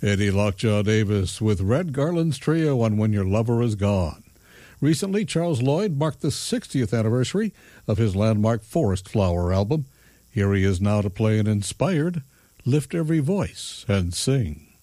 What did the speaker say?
Eddie Lockjaw Davis with Red Garland's Trio on When Your Lover Is Gone. Recently, Charles Lloyd marked the 60th anniversary of his landmark Forest Flower album. Here he is now to play an inspired Lift Every Voice and Sing.